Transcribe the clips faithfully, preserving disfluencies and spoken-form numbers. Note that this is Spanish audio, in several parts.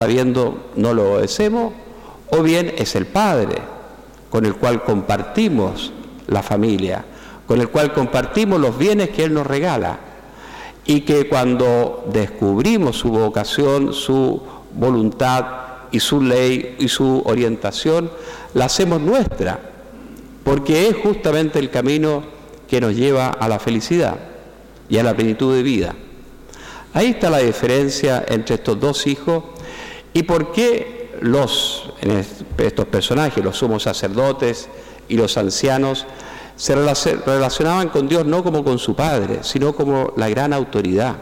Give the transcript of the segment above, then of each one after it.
sabiendo no lo obedecemos, o bien es el Padre, con el cual compartimos la familia, con el cual compartimos los bienes que Él nos regala, y que cuando descubrimos su vocación, su voluntad y su ley y su orientación, la hacemos nuestra, porque es justamente el camino que nos lleva a la felicidad y a la plenitud de vida. Ahí está la diferencia entre estos dos hijos y por qué los, en estos personajes, los sumos sacerdotes y los ancianos, se relacionaban con Dios no como con su Padre, sino como la gran autoridad,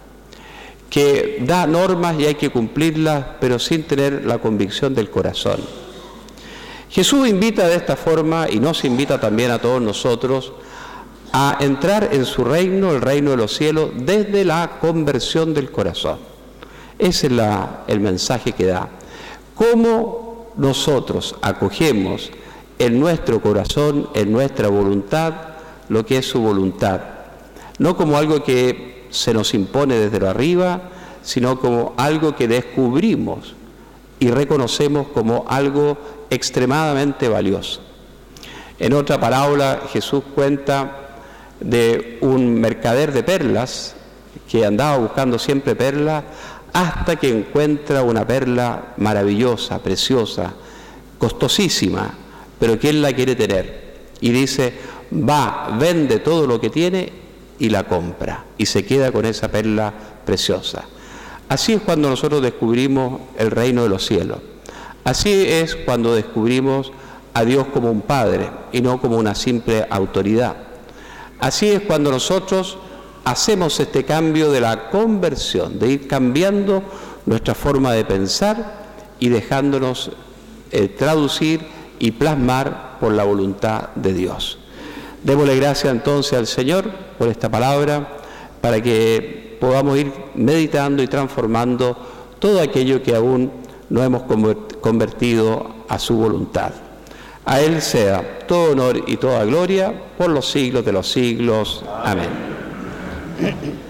que da normas y hay que cumplirlas, pero sin tener la convicción del corazón. Jesús invita de esta forma, y nos invita también a todos nosotros, a entrar en su reino, el reino de los cielos, desde la conversión del corazón. Ese es la, el mensaje que da. ¿Cómo nosotros acogemos en nuestro corazón, en nuestra voluntad, lo que es su voluntad? No como algo que se nos impone desde lo arriba, sino como algo que descubrimos y reconocemos como algo extremadamente valioso. En otra parábola Jesús cuenta de un mercader de perlas que andaba buscando siempre perlas hasta que encuentra una perla maravillosa, preciosa, costosísima, pero que él la quiere tener. Y dice, va, vende todo lo que tiene y la compra. Y se queda con esa perla preciosa. Así es cuando nosotros descubrimos el reino de los cielos. Así es cuando descubrimos a Dios como un Padre y no como una simple autoridad. Así es cuando nosotros hacemos este cambio de la conversión, de ir cambiando nuestra forma de pensar y dejándonos eh, traducir y plasmar por la voluntad de Dios. Démosle gracias entonces al Señor por esta palabra, para que podamos ir meditando y transformando todo aquello que aún no hemos convertido a su voluntad. A Él sea todo honor y toda gloria por los siglos de los siglos. Amén.